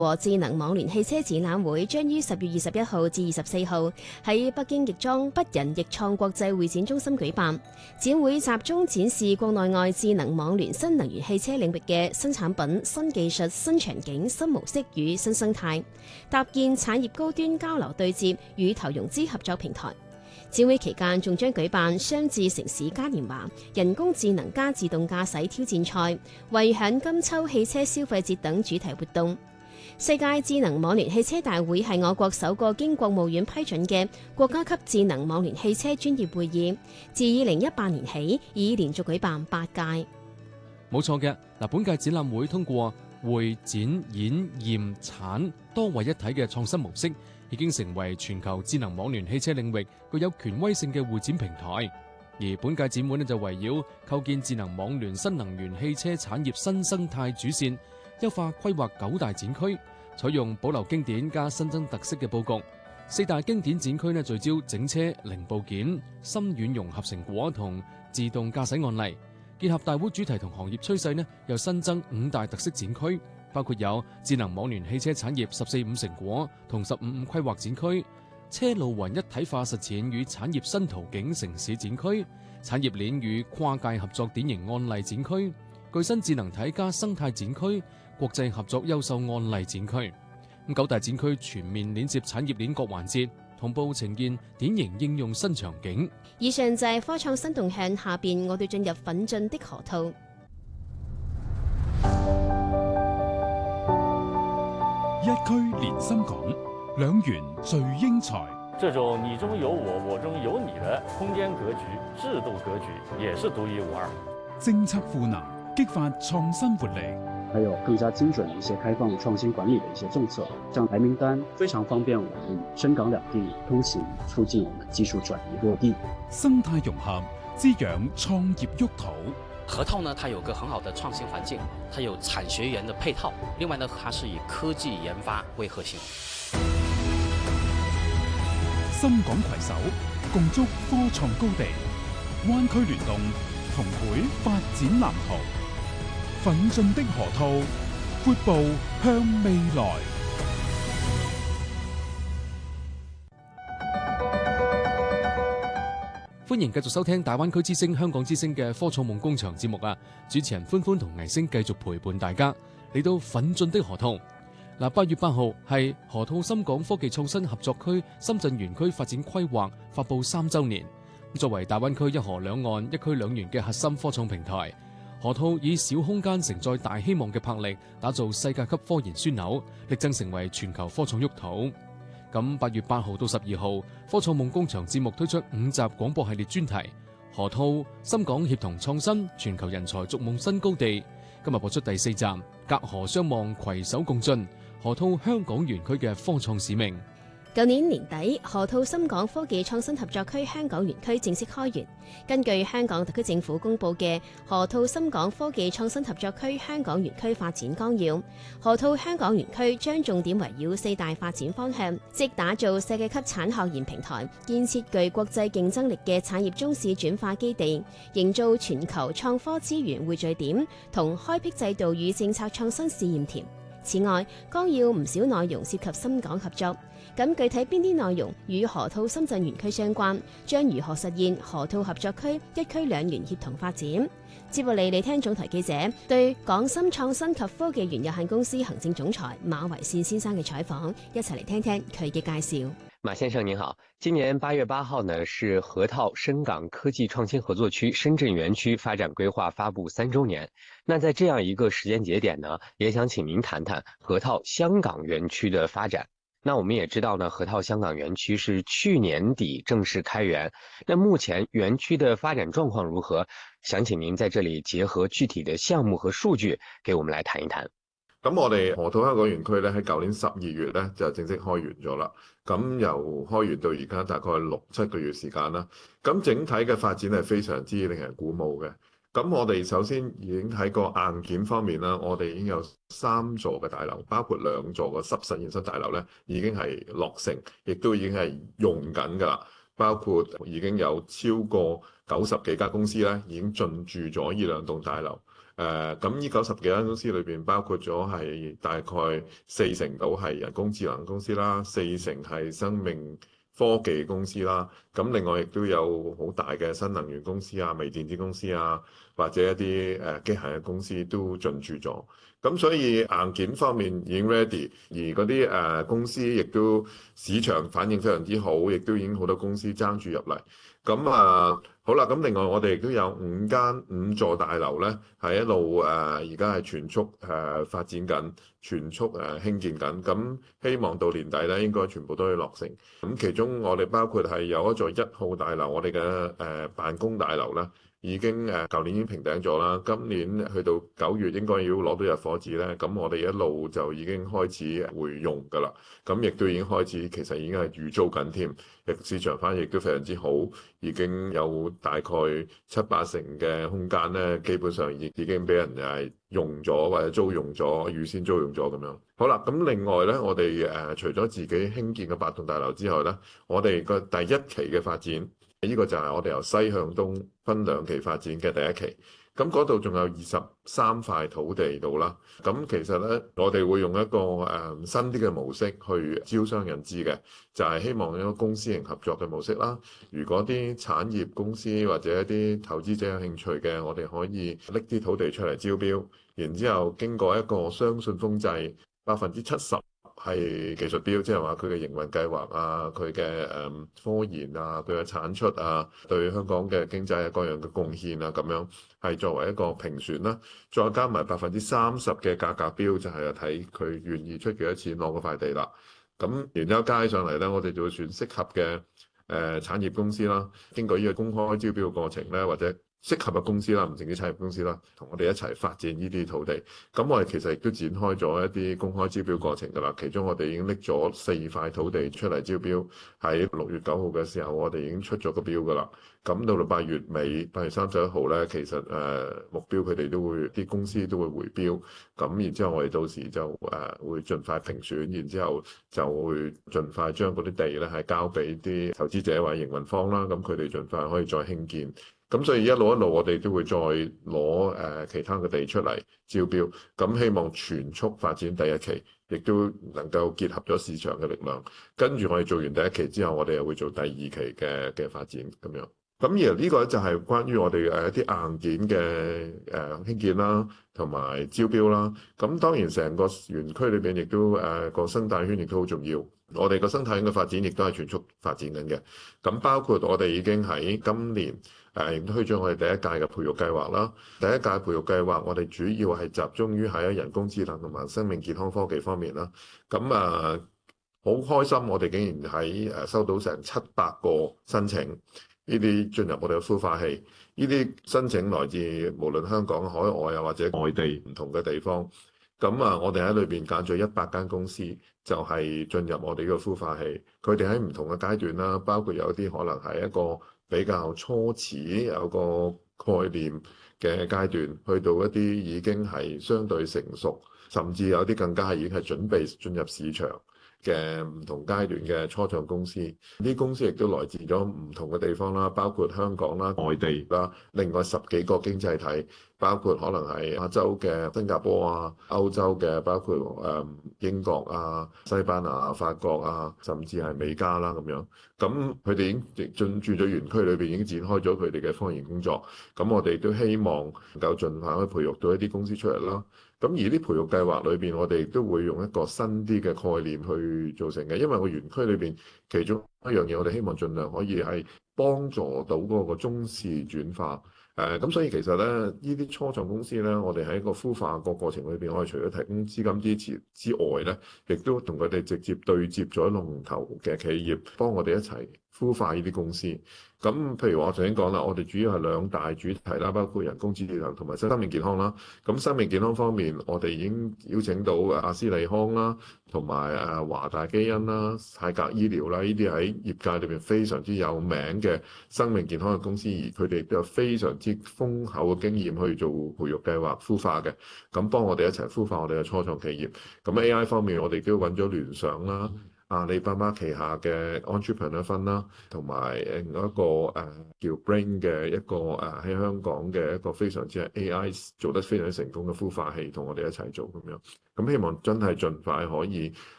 和智能網聯汽車展覽會將於10月21號至24號喺北京亦莊北人易創國際會展中心舉辦。展會集中展示國內外智能網聯新能源汽車領域嘅新產品、新技術、新場景、新模式與新生態，搭建產業高端交流對接與投融資合作平台。展會期間仲將舉辦雙智城市嘉年華、人工智能加自動駕駛挑戰賽、惠享金秋汽車消費節等主題活動。世界智能網聯汽車大會係我國首個經國務院批准嘅國家級智能網聯汽車專業會議，自2018年起已連續舉辦8屆。 冇錯嘅，本屆展覽會通過會展演驗產多位一體嘅創新模式，已經成為全球智能網聯汽車領域具有權威性嘅會展平台。而本屆展會就圍繞構建智能網聯新能源汽車產業新生態主線，優化規劃9大展區，採用保留經典加新增特色嘅佈局。4大經典展區聚焦整車零部件、深遠融合成果同自動駕駛案例，結合大會主題同行業趨勢又新增5大特色展區，包括有智能網聯汽車產業14.5成果同15.5規劃展區、車路雲一體化實踐與產業新途徑城市展區、產業鏈與跨界合作典型案例展區、具新智能體加生態展區、國際合作優秀案例展區。9大展區全面連接產業鏈各環節，同步呈現典型應用新場景。 以上就係科創新動向，下邊我哋進入奮進的河套。 一區連深港，兩元聚英才。 這種你中有我，我中有你的空間格局、制度格局，也是獨一無二。 政策賦能，激發創新活力。 還有更加精準的一些開放創新管理的一些政策，像白名單非常方便我們深港兩地通行，促進我們技術轉移落地。 生態融合，滋養創業沃土。 河套呢，它有個很好的創新環境，它有產學研的配套，另外呢，它是以科技研發為核心。 深港攜手，共築科創高地，灣區聯動，同繪發展藍圖。奮進的河套，闊步向未來。 歡迎繼續收聽大灣區之聲、香港之聲嘅科創夢工場節目啊！主持人歡歡同藝星繼續陪伴大家嚟到奮進的河套。8月8號係河套深港科技創新合作區深圳園區發展規劃發布3週年。作為大灣區一河兩岸、一區兩園嘅核心科創平台，河套以小空間承載大希望嘅魄力，打造世界級科研樞紐，力爭成為全球科創沃土。咁8月8號到12號，科創夢工場節目推出5集廣播系列專題，河套深港協同創新，全球人才逐夢新高地。今日播出第4集，隔河相望，攜手共進，河套香港園區嘅科創使命。 舊年年底，河套深港科技創新合作區香港園區正式開園。根據香港特區政府公布嘅河套深港科技創新合作區香港園區發展綱要，河套香港園區將重點圍繞4大發展方向，即打造世界級產學研平台，建設具國際競爭力嘅產業中試轉化基地，營造全球創科資源匯聚點，同開闢制度與政策創新試驗田。此外，綱要唔少內容涉及深港合作。咁具體邊啲內容與河套深圳園區相關，將如何實現河套合作區一區兩園協同發展？接落嚟，你聽總台記者對港深創新及科技園有限公司行政總裁馬維善先生嘅採訪，一齊嚟聽聽佢嘅介紹。 馬先生您好，今年8月8號呢是河套深港科技創新合作區深圳園區發展規劃發布3週年。那在這樣一個時間節點呢，也想請您談談河套香港園區的發展。那我們也知道呢，河套香港園區是去年底正式開園。那目前園區的發展狀況如何？想請您在這裡結合具體的項目和數據，給我們來談一談。 咁我哋河套香港園區咧喺舊年12月咧就正式開園咗啦。咁由開園到而家大概6-7個月時間啦。咁整體嘅發展係非常之令人鼓舞嘅。咁我哋首先已經喺個硬件方面啦，我哋已經有3座嘅大樓，包括2座嘅濕實驗室大樓咧，已經係落成，亦都已經係用緊㗎啦。包括已經有超過90幾家公司咧，已經進駐咗呢2棟大樓。 咁呢90幾間公司裏邊，包括咗係大概40%到係人工智能公司啦，40%係生命科技公司啦。咁另外亦都有好大嘅新能源公司啊、微電子公司啊，或者一啲機械嘅公司都進駐咗。咁所以硬件方面已經 ready， 而嗰啲公司亦都市場反應非常之好，亦都已經好多公司爭住入嚟。咁好啦，咁另外我哋亦都有5座大樓咧，係一路而家係全速發展緊，全速興建緊。咁希望到年底咧，應該全部都可以落成。咁其中我哋包括係有一座1號大樓，我哋嘅辦公大樓啦。已經舊年已經平頂咗啦，今年去到9月應該要攞到入伙紙咧，咁我哋一路就已經開始回用㗎啦，咁亦都已經開始，其實已經係預租緊添，市場反應亦都非常之好，已經有大概7、8成嘅空間咧，基本上已經俾人係用咗或者租用咗，預先租用咗咁樣。好啦，咁另外咧，我哋除咗自己興建嘅8棟大樓之外咧，我哋個第1期嘅發展。呢個就係我哋由西向東分2期發展嘅第1期，咁嗰度仲有23塊土地度啦。咁其實呢，我哋會用一個新啲嘅模式去招商引資嘅，就係希望一個公私營合作嘅模式啦。如果啲產業公司或者一啲投資者有興趣嘅，我哋可以拎啲土地出嚟招標，然之後經過一個雙信封制，70%係技術標，即係話佢嘅營運計劃啊，佢嘅科研啊，佢嘅產出啊，對香港嘅經濟各樣嘅貢獻啊，咁樣係作為一個評選啦。再加埋30%嘅價格標，就係睇佢願意出幾多錢攞嗰塊地啦。咁然之後加起上嚟咧，我哋就會選適合嘅產業公司啦。經過呢個公開招標嘅過程咧，或者適合嘅公司啦，唔淨止產業公司啦，同我哋一齊發展呢啲土地。咁我哋其實亦都展開咗一啲公開招標過程㗎啦。其中我哋已經拎咗4塊土地出嚟招標，喺6月9號嘅時候，我哋已經出咗個標㗎啦。咁到8月尾8月31號咧，其實目標佢哋都會啲公司都會回標。咁然之後我哋到時就會盡快評選，然之後就會盡快將嗰啲地咧係交俾啲投資者或者營運方啦。咁佢哋盡快可以再興建。咁所以一路我哋都會再攞其他嘅地出嚟招標，咁希望全速發展第1期，亦都能夠結合咗市場嘅力量。跟住我哋做完第1期之後，我哋又會做第2期嘅發展咁樣。咁而呢個就係關於我哋一啲硬件嘅興建啦，同埋招標啦。咁當然成個園區裏邊亦都個生態圈亦都好重要。我哋個生態圈嘅發展亦都係全速發展緊嘅。咁包括我哋已經喺今年亦都推咗我哋第1屆嘅培育計劃啦。第1屆培育計劃我哋主要係集中於喺人工智能同埋生命健康科技方面啦。咁好開心，我哋竟然喺收到成700個申請，呢啲進入我哋嘅孵化器。呢啲申請來自無論香港、海外啊或者外地唔同嘅地方。咁我哋喺裏邊揀咗100間公司，就係進入我哋呢個孵化器。佢哋喺唔同嘅階段啦，包括有啲可能係一個比較初始有個概念嘅階段，去到一啲已經係相對成熟，甚至有啲更加已經係準備進入市場嘅唔同階段嘅初創公司。呢啲公司亦都來自咗唔同嘅地方啦，包括香港啦、外地啦，另外10幾個經濟體，包括可能係亞洲嘅新加坡啊、歐洲嘅包括英國啊、西班牙、法國啊，甚至係美加啦咁樣。咁佢哋已經進駐咗園區裏邊，已經展開咗佢哋嘅科研工作。咁我哋都希望能夠盡快可以培育到一啲公司出嚟啦。咁而啲培育計劃裏邊，我哋都會用一個新啲嘅概念去做成嘅，因為個園區裏邊其中一樣嘢，我哋希望盡量可以係幫助到嗰個中試轉化。咁所以其實咧，呢啲初創公司咧，我哋喺個孵化個過程裏邊，我哋除咗提供資金支持之外咧，亦都同佢哋直接對接咗龍頭嘅企業，幫我哋一齊孵化呢啲公司。咁譬如我頭先講啦，我哋主要係2大主題啦，包括人工智能同埋生命健康啦。咁生命健康方面，我哋已經邀請到阿斯利康啦，同埋華大基因啦、泰格醫療啦，呢啲喺業界裏邊非常之有名嘅生命健康嘅公司，而佢哋都有非常之豐厚嘅經驗去做培育計劃孵化嘅，咁幫我哋一齊孵化我哋嘅初創企業。咁 AI 方面，我哋都揾咗聯想啦、 阿里巴巴旗下嘅 Entrepreneur Fund 啦，同埋另一個叫 Brain 嘅一個喺香港嘅一個非常之 AI 做得非常之成功嘅孵化器，同我哋一齊做咁樣。咁希望真係盡快可以